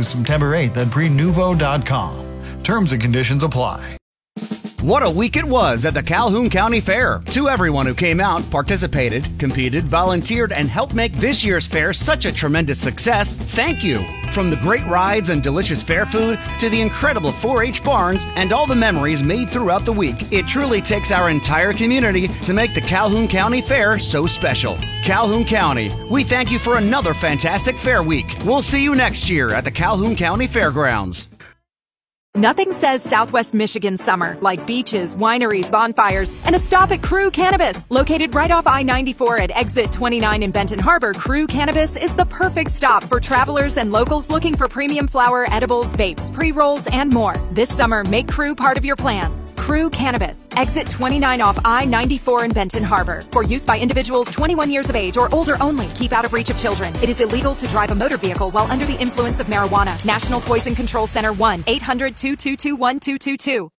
through September 8th at prenuvo.com. Terms and conditions apply. What a week it was at the Calhoun County Fair. To everyone who came out, participated, competed, volunteered, and helped make this year's fair such a tremendous success, thank you. From the great rides and delicious fair food to the incredible 4-H barns and all the memories made throughout the week, it truly takes our entire community to make the Calhoun County Fair so special. Calhoun County, we thank you for another fantastic fair week. We'll see you next year at the Calhoun County Fairgrounds. Nothing says Southwest Michigan summer like beaches, wineries, bonfires, and a stop at Crew Cannabis. Located right off I-94 at exit 29 in Benton Harbor, Crew Cannabis is the perfect stop for travelers and locals looking for premium flower, edibles, vapes, pre-rolls, and more. This summer, make Crew part of your plans. Crew Cannabis, exit 29 off I-94 in Benton Harbor. For use by individuals 21 years of age or older only. Keep out of reach of children. It is illegal to drive a motor vehicle while under the influence of marijuana. National Poison Control Center 1-800-222-1222.